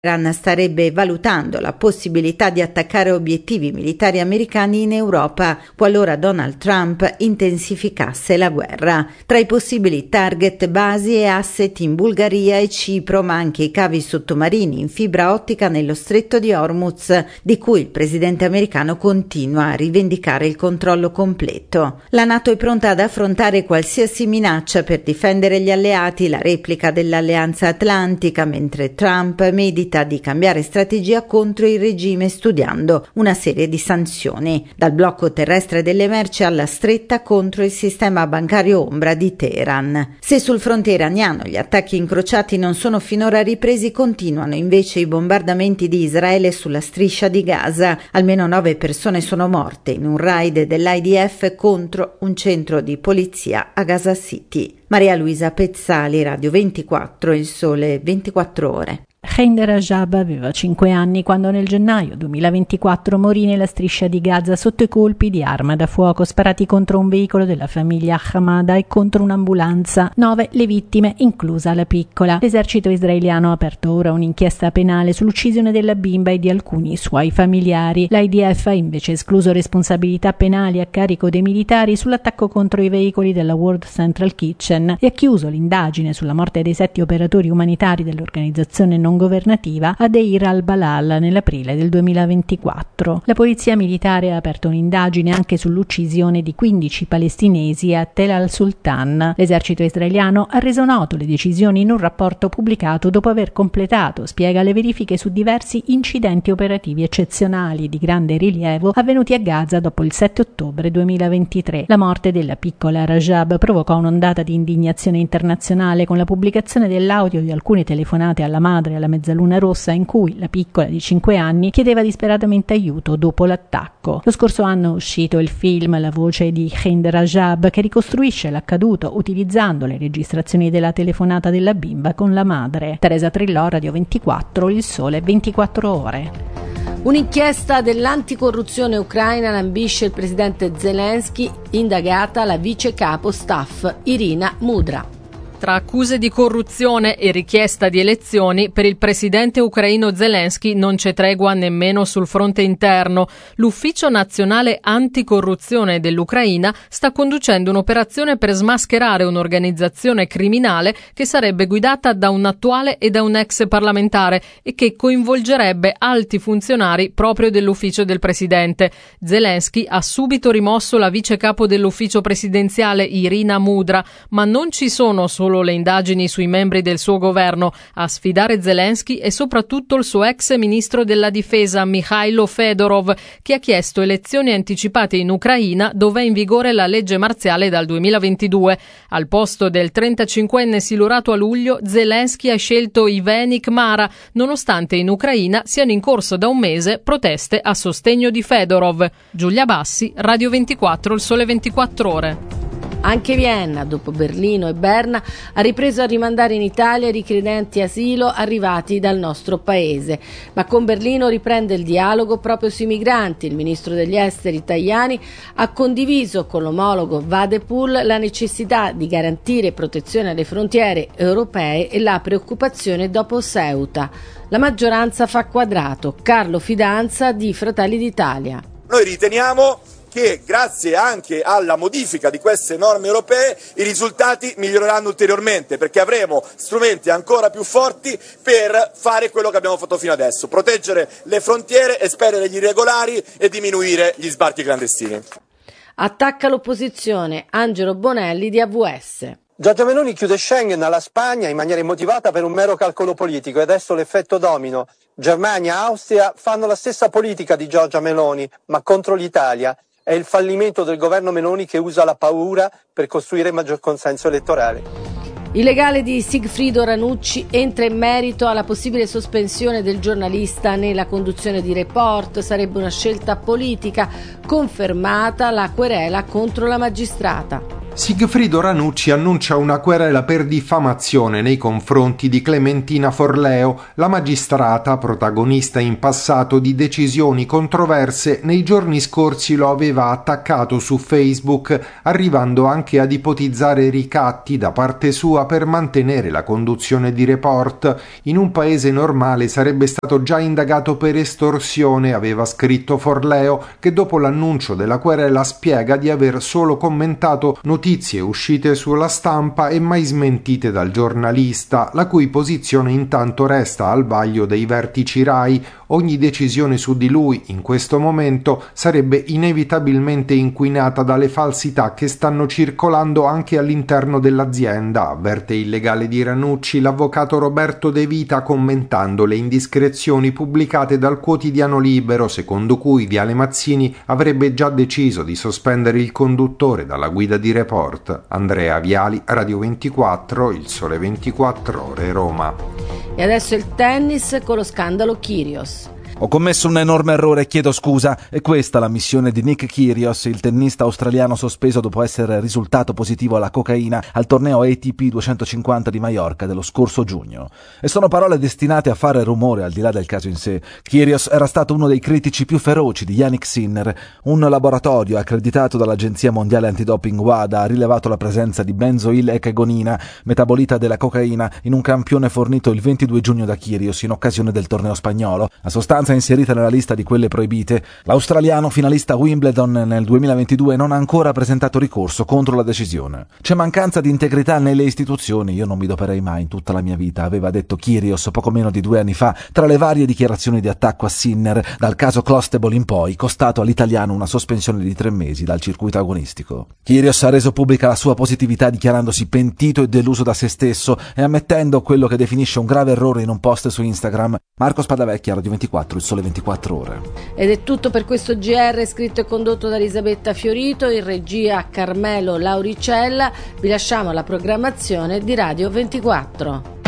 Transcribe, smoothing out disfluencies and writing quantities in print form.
Teheran starebbe valutando la possibilità di attaccare obiettivi militari americani in Europa qualora Donald Trump intensificasse la guerra. Tra i possibili target basi e asset in Bulgaria e Cipro, ma anche i cavi sottomarini in fibra ottica nello stretto di Hormuz, di cui il presidente americano continua a rivendicare il controllo completo. La NATO è pronta ad affrontare qualsiasi minaccia per difendere gli alleati, la replica dell'Alleanza Atlantica, mentre Trump medita di cambiare strategia contro il regime studiando una serie di sanzioni, dal blocco terrestre delle merci alla stretta contro il sistema bancario ombra di Teheran. Se sul fronte iraniano gli attacchi incrociati non sono finora ripresi, continuano invece i bombardamenti di Israele sulla striscia di Gaza. Almeno 9 persone sono morte in un raid dell'IDF contro un centro di polizia a Gaza City. Maria Luisa Pezzali, Radio 24, Il Sole 24 Ore. Khader Rajab aveva 5 anni quando nel gennaio 2024 morì nella striscia di Gaza sotto i colpi di arma da fuoco sparati contro un veicolo della famiglia Hamada e contro un'ambulanza. 9 le vittime, inclusa la piccola. L'esercito israeliano ha aperto ora un'inchiesta penale sull'uccisione della bimba e di alcuni suoi familiari. L'IDF ha invece escluso responsabilità penali a carico dei militari sull'attacco contro i veicoli della World Central Kitchen e ha chiuso l'indagine sulla morte dei 7 operatori umanitari dell'organizzazione non governativa a Deir al-Balal nell'aprile del 2024. La polizia militare ha aperto un'indagine anche sull'uccisione di 15 palestinesi a Tel al-Sultan. L'esercito israeliano ha reso noto le decisioni in un rapporto pubblicato dopo aver completato, spiega, le verifiche su diversi incidenti operativi eccezionali di grande rilievo avvenuti a Gaza dopo il 7 ottobre 2023. La morte della piccola Rajab provocò un'ondata di indignazione internazionale con la pubblicazione dell'audio di alcune telefonate alla madre e alla Mezzaluna Rossa in cui la piccola di 5 anni chiedeva disperatamente aiuto dopo l'attacco. Lo scorso anno è uscito il film La voce di Khader Rajab, che ricostruisce l'accaduto utilizzando le registrazioni della telefonata della bimba con la madre. Teresa Trillò, Radio 24, Il Sole 24 Ore. Un'inchiesta dell'anticorruzione ucraina lambisce il presidente Zelensky, indagata la vice capo staff Irina Mudra. Tra accuse di corruzione e richiesta di elezioni, per il presidente ucraino Zelensky non c'è tregua nemmeno sul fronte interno. L'Ufficio Nazionale Anticorruzione dell'Ucraina sta conducendo un'operazione per smascherare un'organizzazione criminale che sarebbe guidata da un attuale e da un ex parlamentare e che coinvolgerebbe alti funzionari proprio dell'ufficio del presidente. Zelensky ha subito rimosso la vice capo dell'ufficio presidenziale Irina Mudra, ma non ci sono solo le indagini sui membri del suo governo. A sfidare Zelensky è soprattutto il suo ex ministro della difesa Mikhailo Fedorov, che ha chiesto elezioni anticipate in Ucraina, dove è in vigore la legge marziale dal 2022. Al posto del 35enne silurato a luglio, Zelensky ha scelto Ivenik Mara, nonostante in Ucraina siano in corso da un mese proteste a sostegno di Fedorov. Giulia Bassi, Radio 24, Il Sole 24 Ore. Anche Vienna, dopo Berlino e Berna, ha ripreso a rimandare in Italia i richiedenti asilo arrivati dal nostro paese. Ma con Berlino riprende il dialogo proprio sui migranti. Il ministro degli esteri Tajani ha condiviso con l'omologo Wadepool la necessità di garantire protezione alle frontiere europee e la preoccupazione dopo Ceuta. La maggioranza fa quadrato. Carlo Fidanza di Fratelli d'Italia. Noi riteniamo che grazie anche alla modifica di queste norme europee i risultati miglioreranno ulteriormente, perché avremo strumenti ancora più forti per fare quello che abbiamo fatto fino adesso: proteggere le frontiere, espellere gli irregolari e diminuire gli sbarchi clandestini. Attacca l'opposizione Angelo Bonelli di AVS. Giorgia Meloni chiude Schengen alla Spagna in maniera immotivata per un mero calcolo politico e adesso l'effetto domino. Germania e Austria fanno la stessa politica di Giorgia Meloni, ma contro l'Italia. È il fallimento del governo Meloni che usa la paura per costruire maggior consenso elettorale. Il legale di Sigfrido Ranucci entra in merito alla possibile sospensione del giornalista nella conduzione di Report. Sarebbe una scelta politica, confermata la querela contro la magistrata. Sigfrido Ranucci annuncia una querela per diffamazione nei confronti di Clementina Forleo, la magistrata protagonista in passato di decisioni controverse. Nei giorni scorsi lo aveva attaccato su Facebook, arrivando anche ad ipotizzare ricatti da parte sua per mantenere la conduzione di Report. In un paese normale sarebbe stato già indagato per estorsione, aveva scritto Forleo, che dopo l'annuncio della querela spiega di aver solo commentato notizie uscite sulla stampa e mai smentite dal giornalista, la cui posizione intanto resta al vaglio dei vertici Rai. Ogni decisione su di lui in questo momento sarebbe inevitabilmente inquinata dalle falsità che stanno circolando anche all'interno dell'azienda, avverte il legale di Ranucci, l'avvocato Roberto De Vita, commentando le indiscrezioni pubblicate dal quotidiano Libero, secondo cui Viale Mazzini avrebbe già deciso di sospendere il conduttore dalla guida di Report. Andrea Viali, Radio 24, Il Sole 24 Ore, Roma. E adesso il tennis con lo scandalo Kyrgios. Ho commesso un enorme errore, chiedo scusa. È questa la missione di Nick Kyrgios, il tennista australiano sospeso dopo essere risultato positivo alla cocaina al torneo ATP 250 di Maiorca dello scorso giugno. E sono parole destinate a fare rumore al di là del caso in sé. Kyrgios era stato uno dei critici più feroci di Jannik Sinner. Un laboratorio accreditato dall'Agenzia Mondiale Antidoping WADA ha rilevato la presenza di benzoil-ecagonina, metabolita della cocaina, in un campione fornito il 22 giugno da Kyrgios in occasione del torneo spagnolo. La sostanza inserita nella lista di quelle proibite. L'australiano, finalista Wimbledon nel 2022, non ha ancora presentato ricorso contro la decisione. C'è mancanza di integrità nelle istituzioni, io non mi doperei mai in tutta la mia vita, aveva detto Kyrgios poco meno di 2 anni fa, tra le varie dichiarazioni di attacco a Sinner, dal caso Clostable in poi, costato all'italiano una sospensione di 3 mesi dal circuito agonistico. Kyrgios ha reso pubblica la sua positività dichiarandosi pentito e deluso da se stesso e ammettendo quello che definisce un grave errore in un post su Instagram. Marco Spadavecchia, Radio 24, Il Sole 24 Ore. Ed è tutto per questo GR, scritto e condotto da Elisabetta Fiorito, in regia Carmelo Lauricella. Vi lasciamo alla programmazione di Radio 24.